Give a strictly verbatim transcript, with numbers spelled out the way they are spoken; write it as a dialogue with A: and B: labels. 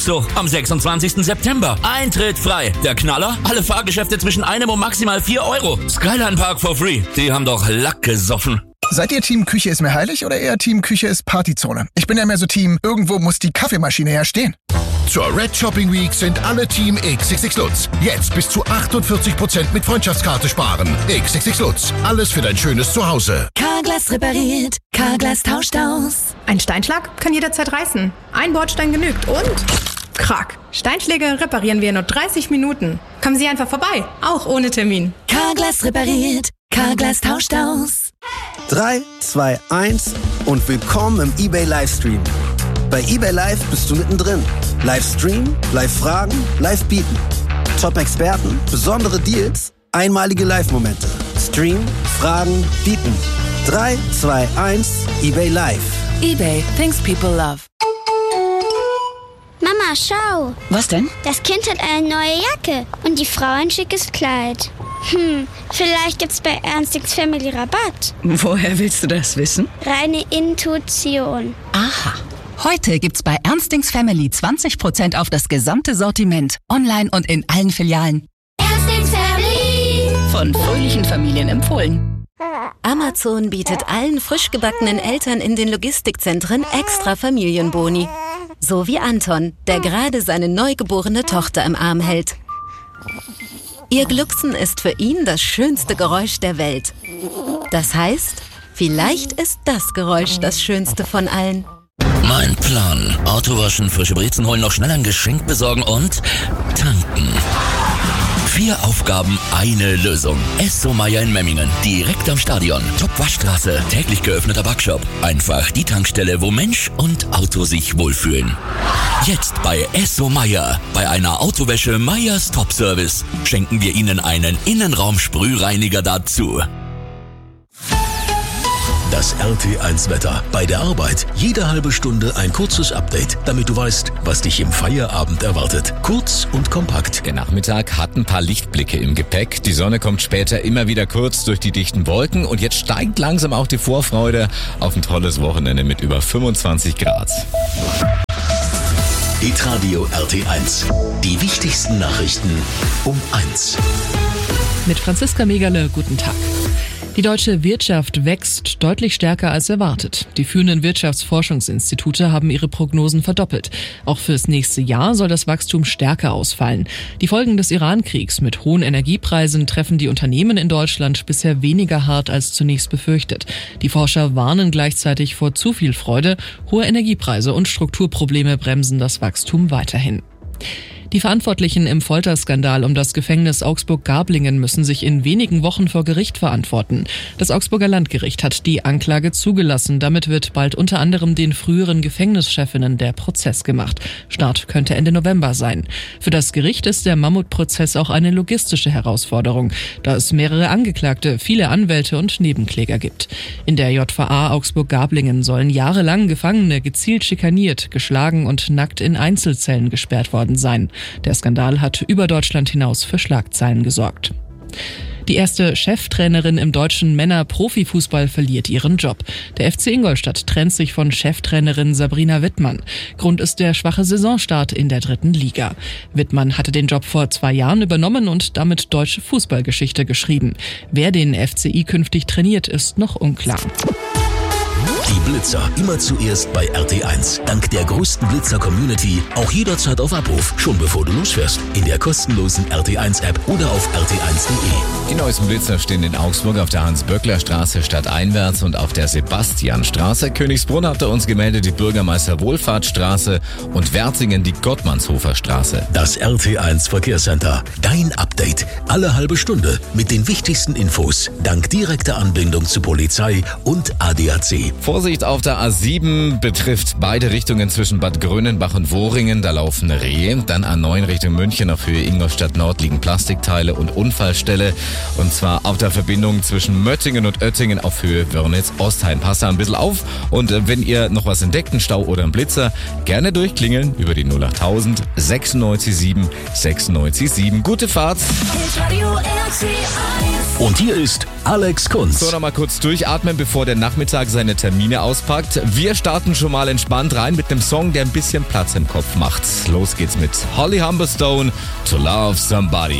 A: So, am sechsundzwanzigsten September. Eintritt frei. Der Knaller? Alle Fahrgeschäfte zwischen einem und maximal vier Euro. Skyline Park for free. Die haben doch Lack gesoffen.
B: Seid ihr Team Küche ist mir heilig oder eher Team Küche ist Partyzone? Ich bin ja mehr so Team, irgendwo muss die Kaffeemaschine ja stehen.
C: Zur Red Shopping Week sind alle Team X X X Lutz. Jetzt bis zu achtundvierzig Prozent mit Freundschaftskarte sparen. X X X Lutz. Alles für dein schönes Zuhause.
D: Carglass repariert. Carglass tauscht aus.
E: Ein Steinschlag kann jederzeit reißen. Ein Bordstein genügt und... Krack. Steinschläge reparieren wir in nur dreißig Minuten. Kommen Sie einfach vorbei, auch ohne Termin.
D: Carglass repariert. Carglass tauscht aus.
F: drei, zwei, eins und willkommen im eBay Livestream. Bei eBay Live bist du mittendrin. Livestream, Live-Fragen, Live-Bieten. Top-Experten, besondere Deals, einmalige Live-Momente. Stream, Fragen, Bieten. drei, zwei, eins, eBay Live.
D: eBay, things people love.
G: Mama, schau.
H: Was denn?
G: Das Kind hat eine neue Jacke und die Frau ein schickes Kleid. Hm, vielleicht gibt's bei Ernst X Family Rabatt.
H: Woher willst du das wissen?
G: Reine Intuition.
H: Aha. Heute gibt's bei Ernst X Family zwanzig Prozent auf das gesamte Sortiment. Online und in allen Filialen.
G: Ernst X Family.
H: Von fröhlichen Familien empfohlen.
D: Amazon bietet allen frisch gebackenen Eltern in den Logistikzentren extra Familienboni. So wie Anton, der gerade seine neugeborene Tochter im Arm hält. Ihr Glucksen ist für ihn das schönste Geräusch der Welt. Das heißt, vielleicht ist das Geräusch das schönste von allen.
A: Mein Plan. Auto waschen, frische Brezen holen, noch schnell ein Geschenk besorgen und tanken. Vier Aufgaben, eine Lösung. Esso Meier in Memmingen. Direkt am Stadion. Top-Waschstraße. Täglich geöffneter Backshop. Einfach die Tankstelle, wo Mensch und Auto sich wohlfühlen. Jetzt bei Esso Meier. Bei einer Autowäsche Meyers Top Service schenken wir Ihnen einen Innenraum-Sprühreiniger dazu.
I: Das R T eins Wetter. Bei der Arbeit jede halbe Stunde ein kurzes Update, damit du weißt, was dich im Feierabend erwartet. Kurz und kompakt.
J: Der Nachmittag hat ein paar Lichtblicke im Gepäck. Die Sonne kommt später immer wieder kurz durch die dichten Wolken und jetzt steigt langsam auch die Vorfreude auf ein tolles Wochenende mit über fünfundzwanzig Grad.
I: Hitradio R T eins. Die wichtigsten Nachrichten um eins.
K: Mit Franziska Megerle, guten Tag. Die deutsche Wirtschaft wächst deutlich stärker als erwartet. Die führenden Wirtschaftsforschungsinstitute haben ihre Prognosen verdoppelt. Auch fürs nächste Jahr soll das Wachstum stärker ausfallen. Die Folgen des Iran-Kriegs mit hohen Energiepreisen treffen die Unternehmen in Deutschland bisher weniger hart als zunächst befürchtet. Die Forscher warnen gleichzeitig vor zu viel Freude. Hohe Energiepreise und Strukturprobleme bremsen das Wachstum weiterhin. Die Verantwortlichen im Folterskandal um das Gefängnis Augsburg-Garblingen müssen sich in wenigen Wochen vor Gericht verantworten. Das Augsburger Landgericht hat die Anklage zugelassen. Damit wird bald unter anderem den früheren Gefängnischefinnen der Prozess gemacht. Start könnte Ende November sein. Für das Gericht ist der Mammutprozess auch eine logistische Herausforderung, da es mehrere Angeklagte, viele Anwälte und Nebenkläger gibt. In der J V A Augsburg-Garblingen sollen jahrelang Gefangene gezielt schikaniert, geschlagen und nackt in Einzelzellen gesperrt worden sein. Der Skandal hat über Deutschland hinaus für Schlagzeilen gesorgt. Die erste Cheftrainerin im deutschen Männer-Profifußball verliert ihren Job. Der F C Ingolstadt trennt sich von Cheftrainerin Sabrina Wittmann. Grund ist der schwache Saisonstart in der dritten Liga. Wittmann hatte den Job vor zwei Jahren übernommen und damit deutsche Fußballgeschichte geschrieben. Wer den F C I künftig trainiert, ist noch unklar.
I: Die Blitzer immer zuerst bei R T eins. Dank der größten Blitzer-Community auch jederzeit auf Abruf, schon bevor du losfährst. In der kostenlosen R T eins App oder auf r t eins punkt d e.
J: Die neuesten Blitzer stehen in Augsburg auf der Hans-Böckler-Straße stadteinwärts und auf der Sebastianstraße. Königsbrunn hatte uns gemeldet die Bürgermeister-Wohlfahrtsstraße und Werzingen die Gottmannshofer Straße.
I: Das R T eins Verkehrscenter. Dein Update. Alle halbe Stunde mit den wichtigsten Infos. Dank direkter Anbindung zu Polizei und A D A C.
J: Vorsicht auf der A sieben betrifft beide Richtungen zwischen Bad Grönenbach und Wohringen. Da laufen Rehe. Dann A neun Richtung München auf Höhe Ingolstadt Nord liegen Plastikteile und Unfallstelle. Und zwar auf der Verbindung zwischen Möttingen und Oettingen auf Höhe Wörnitz-Ostheim. Passt da ein bisschen auf. Und wenn ihr noch was entdeckt, einen Stau oder einen Blitzer, gerne durchklingeln über die null achttausend sechsundneunzig sieben sechsundneunzig sieben. Gute Fahrt!
I: Und hier ist Alex Kunz.
J: So, nochmal kurz durchatmen, bevor der Nachmittag seine Termine auspackt. Wir starten schon mal entspannt rein mit einem Song, der ein bisschen Platz im Kopf macht. Los geht's mit Holly Humberstone, To Love Somebody.